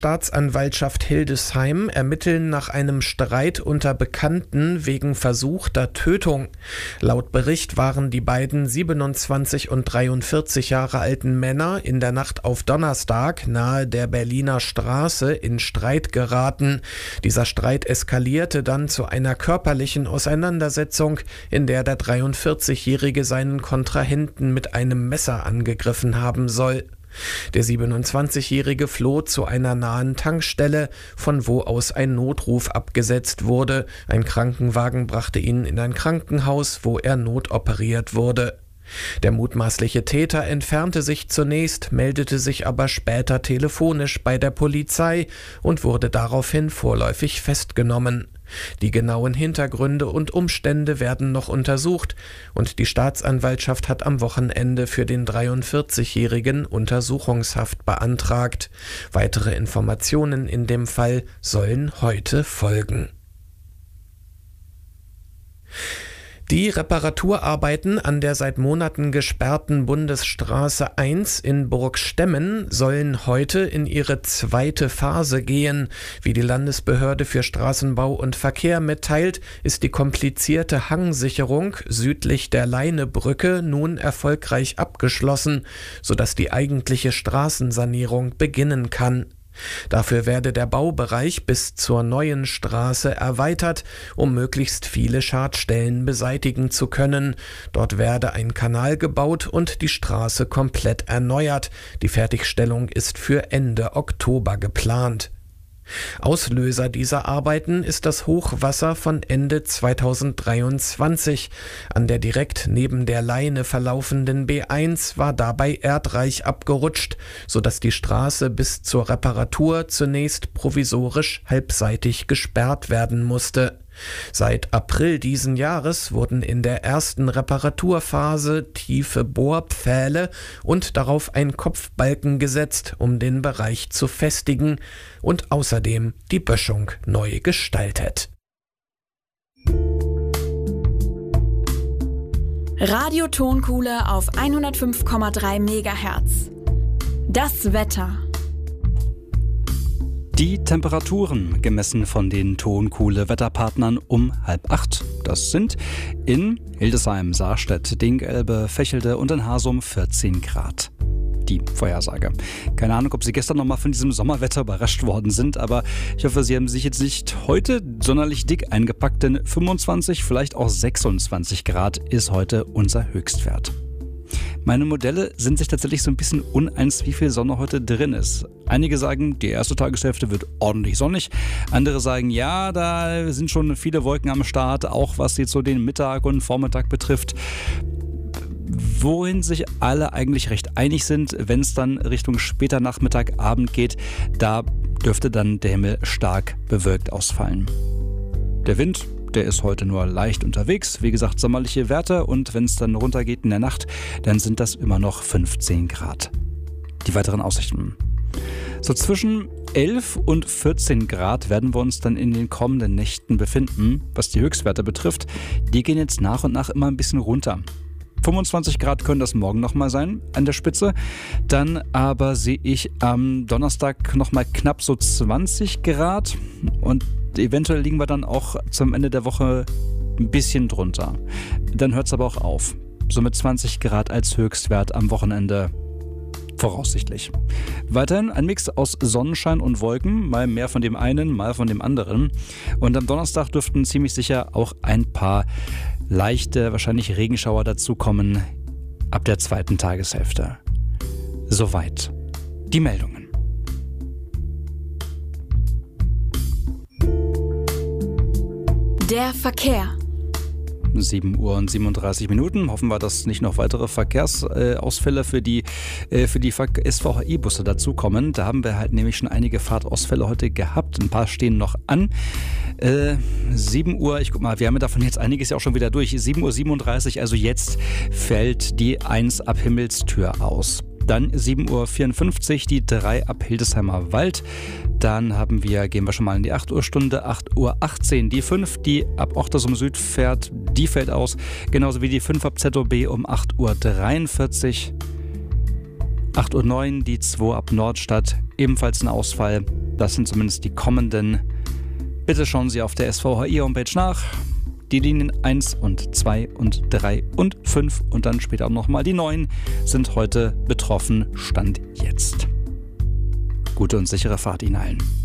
Staatsanwaltschaft Hildesheim ermitteln nach einem Streit unter Bekannten wegen versuchter Tötung. Laut Bericht waren die beiden 27 und 43 Jahre alten Männer in der Nacht auf Donnerstag nahe der Berliner Straße in Streit geraten. Dieser Streit eskalierte dann zu einer körperlichen Auseinandersetzung, in der der 43-Jährige seinen Kontrahenten mit einem Messer angegriffen haben soll. Der 27-Jährige floh zu einer nahen Tankstelle, von wo aus ein Notruf abgesetzt wurde. Ein Krankenwagen brachte ihn in ein Krankenhaus, wo er notoperiert wurde. Der mutmaßliche Täter entfernte sich zunächst, meldete sich aber später telefonisch bei der Polizei und wurde daraufhin vorläufig festgenommen. Die genauen Hintergründe und Umstände werden noch untersucht und die Staatsanwaltschaft hat am Wochenende für den 43-Jährigen Untersuchungshaft beantragt. Weitere Informationen in dem Fall sollen heute folgen. Die Reparaturarbeiten an der seit Monaten gesperrten Bundesstraße 1 in Burgstemmen sollen heute in ihre zweite Phase gehen. Wie die Landesbehörde für Straßenbau und Verkehr mitteilt, ist die komplizierte Hangsicherung südlich der Leinebrücke nun erfolgreich abgeschlossen, sodass die eigentliche Straßensanierung beginnen kann. Dafür werde der Baubereich bis zur neuen Straße erweitert, um möglichst viele Schadstellen beseitigen zu können. Dort werde ein Kanal gebaut und die Straße komplett erneuert. Die Fertigstellung ist für Ende Oktober geplant. Auslöser dieser Arbeiten ist das Hochwasser von Ende 2023. An der direkt neben der Leine verlaufenden B1 war dabei Erdreich abgerutscht, sodass die Straße bis zur Reparatur zunächst provisorisch halbseitig gesperrt werden musste. Seit April diesen Jahres wurden in der ersten Reparaturphase tiefe Bohrpfähle und darauf ein Kopfbalken gesetzt, um den Bereich zu festigen und außerdem die Böschung neu gestaltet. Radio Tonkuhle auf 105,3 MHz. Das Wetter. Die Temperaturen gemessen von den Tonkuhle-Wetterpartnern um 7:30. Das sind in Hildesheim, Saarstedt, Ding-Elbe, Vechelde und in Hasum 14 Grad. Die Vorhersage. Keine Ahnung, ob Sie gestern noch mal von diesem Sommerwetter überrascht worden sind, aber ich hoffe, Sie haben sich jetzt nicht heute sonderlich dick eingepackt, denn 25, vielleicht auch 26 Grad ist heute unser Höchstwert. Meine Modelle sind sich tatsächlich so ein bisschen uneins, wie viel Sonne heute drin ist. Einige sagen, die erste Tageshälfte wird ordentlich sonnig. Andere sagen, ja, da sind schon viele Wolken am Start, auch was jetzt so den Mittag und Vormittag betrifft. Worin sich alle eigentlich recht einig sind, wenn es dann Richtung später Nachmittag, Abend geht, da dürfte dann der Himmel stark bewölkt ausfallen. Der Wind, der ist heute nur leicht unterwegs. Wie gesagt, sommerliche Werte und wenn es dann runtergeht in der Nacht, dann sind das immer noch 15 Grad. Die weiteren Aussichten. So zwischen 11 und 14 Grad werden wir uns dann in den kommenden Nächten befinden. Was die Höchstwerte betrifft, die gehen jetzt nach und nach immer ein bisschen runter. 25 Grad können das morgen nochmal sein an der Spitze. Dann aber sehe ich am Donnerstag nochmal knapp so 20 Grad und eventuell liegen wir dann auch zum Ende der Woche ein bisschen drunter. Dann hört es aber auch auf. So mit 20 Grad als Höchstwert am Wochenende voraussichtlich. Weiterhin ein Mix aus Sonnenschein und Wolken, mal mehr von dem einen, mal von dem anderen. Und am Donnerstag dürften ziemlich sicher auch ein paar leichte, wahrscheinlich Regenschauer dazukommen ab der zweiten Tageshälfte. Soweit die Meldungen. Der Verkehr. 7 Uhr und 37 Minuten. Hoffen wir, dass nicht noch weitere Verkehrsausfälle für die SVHI-Busse dazukommen. Da haben wir halt nämlich schon einige Fahrtausfälle heute gehabt. Ein paar stehen noch an. 7 Uhr, ich guck mal, wir haben davon jetzt einiges ja auch schon wieder durch. 7:37 Uhr, also jetzt fällt die 1 ab Himmelstür aus. Dann 7:54 Uhr die 3 ab Hildesheimer Wald. Dann gehen wir schon mal in die 8 Uhr Stunde, 8:18 Uhr die 5, die ab Ochtersum Süd fährt, die fällt aus. Genauso wie die 5 ab ZOB um 8:43 Uhr. 8:09 Uhr die 2 ab Nordstadt, ebenfalls ein Ausfall. Das sind zumindest die kommenden. Bitte schauen Sie auf der SVHI-Homepage nach. Die Linien 1 und 2 und 3 und 5 und dann später auch nochmal die 9 sind heute betroffen, Stand jetzt. Gute und sichere Fahrt Ihnen allen.